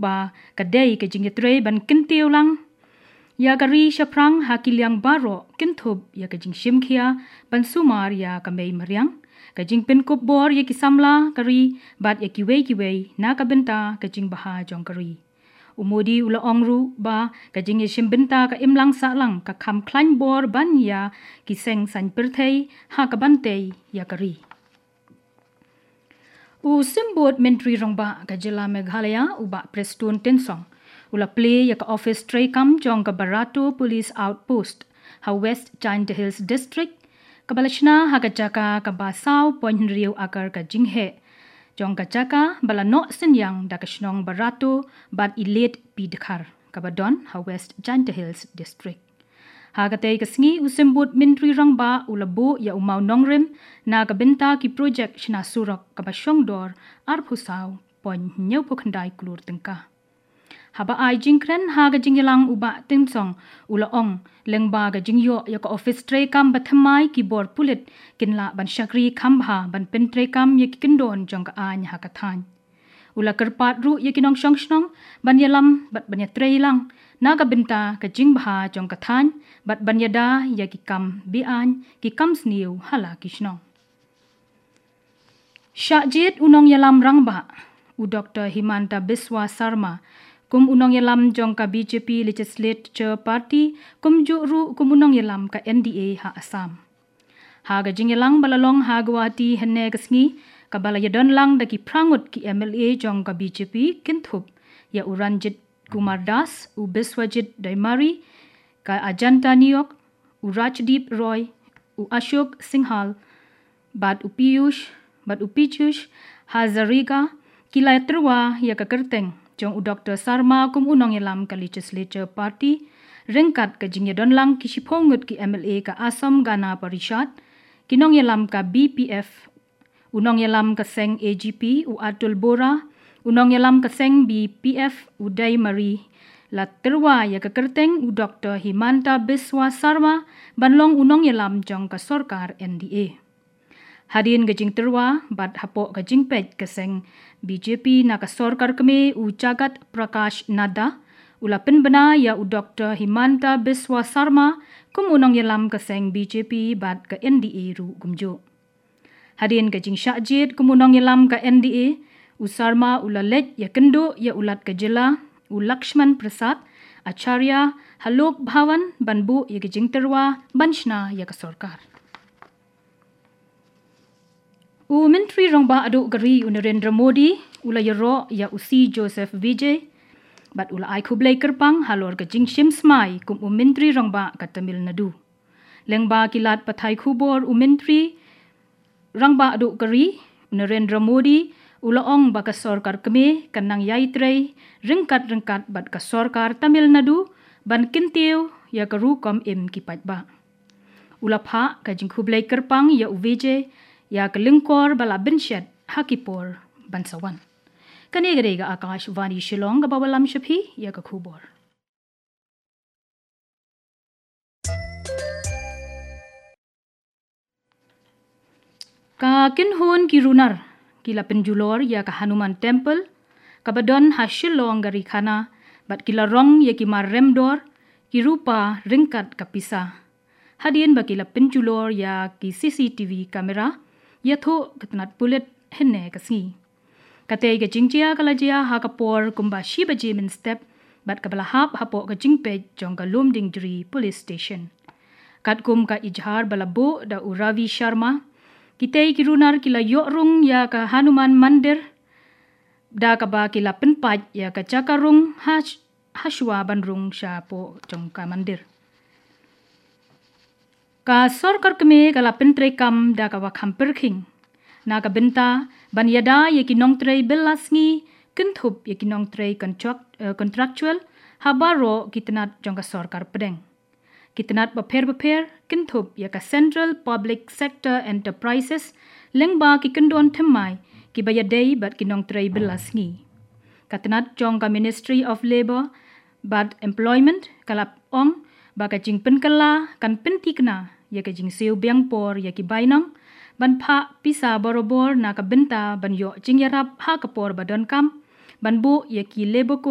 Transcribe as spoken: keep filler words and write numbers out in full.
ba kadai ke jing yetre ban kintiu lang ya gari shaprang hakiliang baro kinthub ya ke jing shimkhia ban sumar ya kamei mariang ke jing pinkop bor ya kisamla kari bat ya kiwei kiwei na kabenta ke jing baha jong kari umudi ula ongru ba ka jing yeshim binta ka imlang sa lang ka kham khlain bor ban ya ki seng san perthei ha ka bante ya kari u simbot mentri rongba ka jila meghalaya uba prestun tensong ula play ya ka office tray kam jong ka barato police outpost ha west giant hills district ka balashna ha ka jaka ka basau point riu akar ka jinghe jong ka jaka bala no senyang da kashnong barato bat ilet pidkhar kabadon ha west giant hills district ha ka tay kasngi usimbut mintri rangba ulabo ya umau nongrim na ka benta ki project shna surak ka basyong dor arphusau pon nyau pokhandai klur tengka haba ai jingkren ha ga jingyalang uba timsong ula ong lengba ga jingyo ya ka office tray kam bathamai ki bor pulit kinla ban shakri khambha ban pen tray kam ye kindon jong ka an ha ka than ula kerpat ru ye kinong shong shnong ban yalam bat ban ya tray lang na ka benta ka jingbha jong ka than bat ban yada ya ki kam bi an ki kam sniu hala kishnong shajit unong yalam rangba u Doctor Himanta Biswa Sarma kum unong yalam jong ka B J P Legislature Party kum ju ru kum unong yalam ka N D A ha Assam ha ga jingyalang balalong ha Guwahati henne kasngi ka balayadon lang daki prangut ki M L A jong ka B J P kinthup ya Uranjit Kumar Das u Biswajit Daimari ka Ajanta Niyok u Rajdeep Roy u Ashok Singhal bat u Piyush bat u Pichush Hazarika kilay terwa ya ka kerteng jong u Doctor Sarma kum unong yalam ka Legislature Party ringkat ka jingyadon lang kishipongut ki M L A ka Assam Gana Parishad kinong yalam ka B P F unong yalam ka seng A G P u Atul Bora unong yalam ka seng B P F u Daimari la terwa ya ka kerteng u Doctor Himanta Biswa Sarma banlong unong yalam jong ka sorkar N D A hadin gajing terwa bat hapo gajing pet kaseng B J P na ka sorkar kami u Jagat Prakash Nada ulapin bana ya u Doctor Himanta Biswa Sarma kum unong yalam kaseng B J P bat ka N D A ru gumjo hadin gajing syajit kum unong yalam ka N D A u Sarma ulalet ya kendo ya ulat ka jila u Lakshman Prasad Acharya Halok Bhawan banbu ya gajing terwa banshna ya ka sorkar u mentri rongba adu gari u Narendra Modi ula yaro ya usi Joseph Vijay bat ula ai khublai kerpang halor ka jingshim smai kum u mentri rongba ka Tamil Nadu lengba kilat pathai khubor u mentri rongba adu gari u Narendra Modi ula ong ba ka sorkar keme kanang yaitrei ringkat ringkat bat ka sorkar Tamil Nadu ban kintiu ya karu kom im kipat ba ula pha ka jing khublai kerpang ya u Vijay ya kelingkor bala binshet hakipor bansawan kani garega Akash Vani Shillong ga bawalam shaphi ya ka khubor ka kinhun kirunar kila penjulor ya ka Hanuman Temple kabadon ha Shillong gari khana bat kila rong ya ki marremdor kirupa ringkat kapisa hadin bakila penjulor ya ki C C T V kamera yatho katnat pulit henne kasngi katay ga jingjia kalajia ha kapor kumba shiba jimin step bat kabala hap hapo ga jingpe jong ka Lumdingri police station kat kum ka ijhar balabo da Uravi Sharma kitay kirunar kila yorung ya ka Hanuman Mandir da ka ba kila penpaj ya ka Chakarung hash hashwa banrung sha po jong ka mandir ka sorkar keme kala pentre kam da ka wakam perking na ka benta ban yada ye kinong tre belasngi kenthup ye kinong tre contract uh, contractual habaro kitnat jong ka sorkar pedeng kitnat baper baper kenthup ye ka Central Public Sector Enterprises lengba ki kendon themai ki bayadei bat kinong tre belasngi katnat jong ka Ministry of Labour bat employment kalap ong baka jing penkala kan pentikna ya ka jing seu biangpor ya ki bainang ban pha pisa borobor na ka benta ban yo jing yarap ha kapor badon kam ban bu ya ki lebo